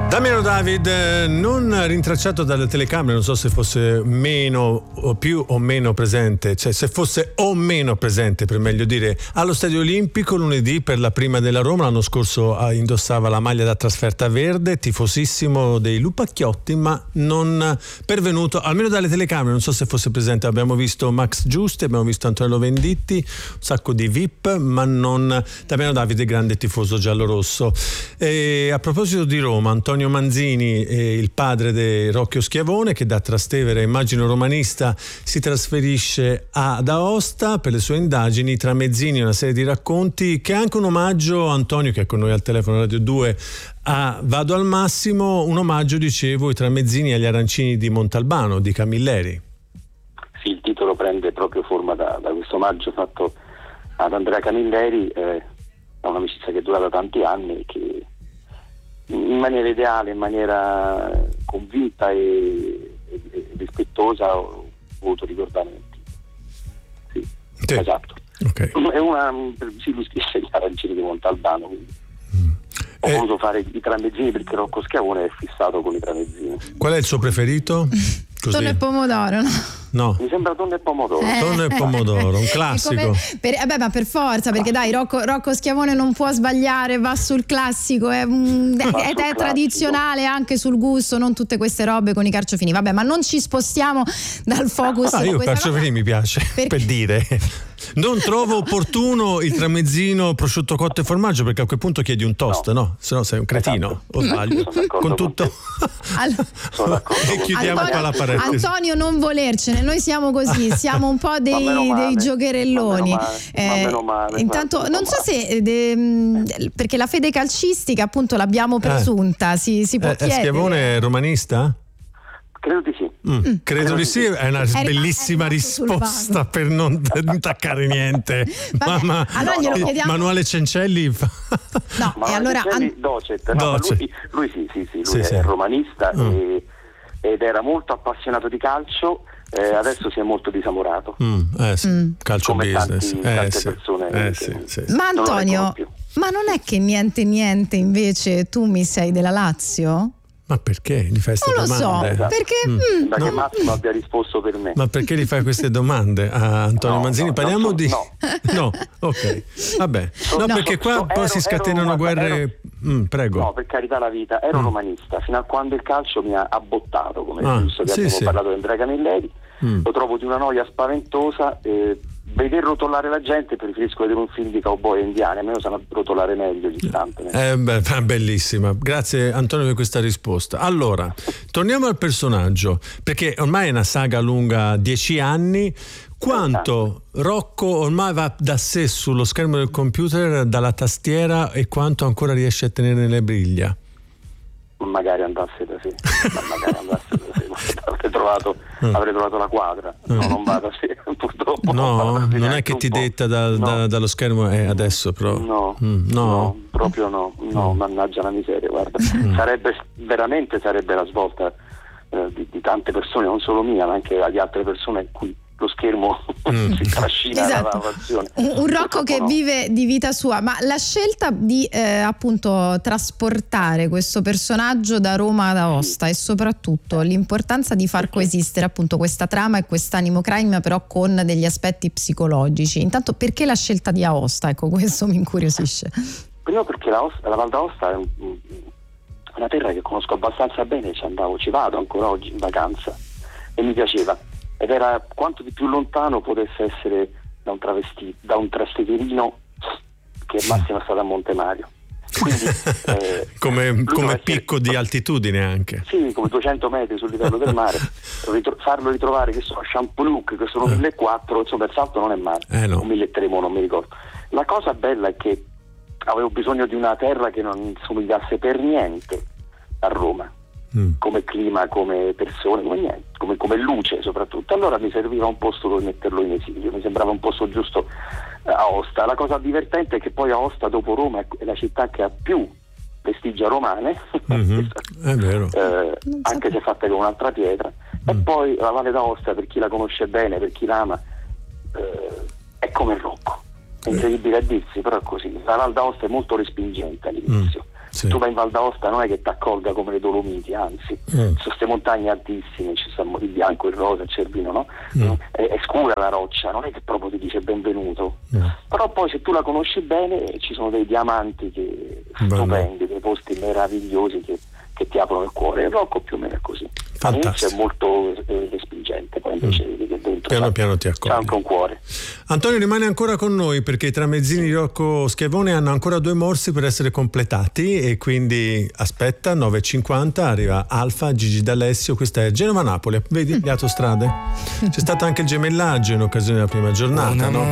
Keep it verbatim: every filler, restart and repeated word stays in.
Damiano David, non rintracciato dalle telecamere, non so se fosse meno o più o meno presente, cioè se fosse o meno presente per meglio dire, allo Stadio Olimpico lunedì per la prima della Roma. L'anno scorso indossava la maglia da trasferta verde, tifosissimo dei Lupacchiotti, ma non pervenuto almeno dalle telecamere. Non so se fosse presente, abbiamo visto Max Giusti, abbiamo visto Antonello Venditti, un sacco di V I P, ma non Damiano David, grande tifoso giallorosso. E a proposito di Roma, Antonio Manzini, eh, il padre di Rocchio Schiavone, che da Trastevere, immagino romanista, si trasferisce ad Aosta per le sue indagini. Tra mezzini una serie di racconti che è anche un omaggio, Antonio che è con noi al telefono Radio due, a Vado al Massimo, un omaggio, dicevo, i tramezzini agli arancini di Montalbano di Camilleri. Sì, il titolo prende proprio forma da, da questo omaggio fatto ad Andrea Camilleri, eh, è un'amicizia che dura da tanti anni, che in maniera ideale, in maniera convinta e, e, e rispettosa ho voluto ricordarmenti. Sì, sì. Esatto. Okay. È una, si lui scrisse gli arancini di Montalbano, quindi mm. ho eh. voluto fare i tramezzini perché Rocco Schiavone è fissato con i tramezzini. Qual è il suo preferito? Così. Tonno e pomodoro, no? No. Mi sembra tonno e pomodoro. Eh. Tonno e pomodoro, un classico. Per, eh beh, ma per forza, perché dai, Rocco, Rocco Schiavone non può sbagliare, va sul classico, è, mm, è, è tradizionale anche sul gusto, non tutte queste robe con i carciofini. Vabbè, ma non ci spostiamo dal focus. Ah, io carciofini mi piace, perché? Per dire. Non trovo opportuno il tramezzino prosciutto cotto e formaggio, perché a quel punto chiedi un toast, no? no? Se no sei un cretino, esatto. O sbaglio? Con tutto. Allora, e chiudiamo qua la parentesi. Antonio, non volercene, noi siamo così, siamo un po' dei, dei giocherelloni. Ma meno male, eh, intanto non so se de, perché la fede calcistica appunto l'abbiamo presunta, eh. si, si può eh, chiedere. Schiavone è romanista? Credo di sì. Mm. Mm. Credo di sì, è una è bellissima è risposta per non intaccare niente. Vabbè, ma, allora no, glielo no. chiediamo. Manuale Cencelli fa... No, Manuale e allora Cencelli, an... docet, no, docet. Lui, lui sì, sì, sì, lui sì, è sì. romanista mm. e, ed era molto appassionato di calcio. Eh, adesso si è molto disamorato. Mm, eh sì. mm. Calcio come business. Tanti, eh, tante sì. persone. Eh, che, sì, sì, sì. Ma Antonio, non ma non è che niente niente invece tu mi sei della Lazio? Ma perché gli fai queste non domande? Non lo so, esatto. perché... Mm. Mm, da no. che Massimo abbia risposto per me. Ma perché gli fai queste domande a Antonio no, Manzini? No, Parliamo so, di... No. no, ok. Vabbè. No, no. perché qua so, poi ero, si scatenano ero, guerre... Ero... Mm, prego. No, per carità la vita, ero mm. romanista, fino a quando il calcio mi ha abbottato, come ah, giusto che sì, abbiamo sì. parlato di Andrea Camilleri. Mm. Lo trovo di una noia spaventosa. Eh, Veder rotolare la gente, preferisco vedere un film di cowboy indiani, almeno sanno rotolare meglio gli stampi. Eh, beh, bellissima, grazie Antonio per questa risposta. Allora, torniamo al personaggio, perché ormai è una saga lunga dieci anni. Quanto Rocco ormai va da sé sullo schermo del computer, dalla tastiera, e quanto ancora riesce a tenere nelle briglia? Magari andasse da sé, ma magari andasse da sé. Avrei trovato, mm. avrei trovato la quadra. No, mm. non va da sé, purtroppo. No, non, non è che ti detta da, no. da, dallo schermo e adesso però. No, mm. no. no, proprio no, no, mm. mannaggia la miseria, guarda. Mm. Sarebbe veramente sarebbe la svolta eh, di, di tante persone, non solo mia, ma anche di altre persone qui lo schermo mm. si trascina esatto. la passione. Un, un Rocco che no. vive di vita sua, ma la scelta di eh, appunto trasportare questo personaggio da Roma ad Aosta sì. e soprattutto l'importanza di far coesistere appunto questa trama e quest'animo crime però con degli aspetti psicologici. Intanto perché la scelta di Aosta? Ecco, questo mi incuriosisce. Prima perché la, Osta, la Val d'Aosta è un, una terra che conosco abbastanza bene, ci andavo, ci vado ancora oggi in vacanza e mi piaceva. Ed era quanto di più lontano potesse essere da un travestito, da un trastevierino che Massimo è stato a Monte Mario. Quindi, eh, come come essere, picco di altitudine anche. Sì, come duecento metri sul livello del mare. Ritro- farlo ritrovare che sono a Champoluc, che sono millequattrocento, insomma il salto non è male, eh no. o milletrecento, non mi ricordo. La cosa bella è che avevo bisogno di una terra che non somigliasse per niente a Roma. Mm. Come clima, come persone, come niente, come, come luce soprattutto. Allora mi serviva un posto dove metterlo in esilio, mi sembrava un posto giusto. eh, Aosta. La cosa divertente è che poi Aosta dopo Roma è la città che ha più vestigia romane, mm-hmm. è vero. eh, anche se fatte con un'altra pietra. Mm. E poi la Valle d'Aosta, per chi la conosce bene, per chi l'ama, eh, è come il Rocco. È incredibile a dirsi, però è così. La Val d'Aosta è molto respingente all'inizio. Mm. Se sì. tu vai in Val d'Aosta non è che ti accolga come le Dolomiti, anzi, mm. sono queste montagne altissime, ci sono il bianco, il rosa, il cervino, no? Mm. È, è scura la roccia, non è che proprio ti dice benvenuto, mm. però poi se tu la conosci bene ci sono dei diamanti che stupendi, dei posti meravigliosi che, che ti aprono il cuore. Il Rocco più o meno è così. All'inizio è molto eh, respingente, poi invece mm. vedi che dentro piano c'è, piano ti accoglie. C'è anche un cuore. Antonio rimane ancora con noi perché i tramezzini di Rocco Schiavone hanno ancora due morsi per essere completati e quindi aspetta, nove e cinquanta arriva Alfa, Gigi D'Alessio, questa è Genova-Napoli, vedi le autostrade? C'è stato anche il gemellaggio in occasione della prima giornata, no?